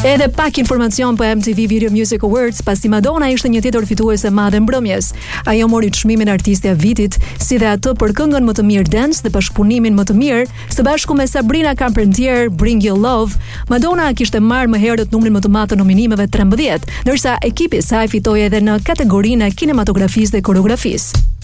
Edhe pak informacion për MTV Video Music Awards, pasi Madonna ishte një tjetër fituese madhe mbrëmjes. Ajo mori çmimin Artistja e Vitit, si dhe atë për këngën më të mirë dance dhe bashkëpunimin më të mirë, së bashku me Sabrina Carpenter, Bring Your Love. Madonna kishte marrë më herët numrin më të madh të nominimeve 13, ndërsa ekipi i saj fitoi edhe në kategorinë e kinematografisë dhe koreografisë.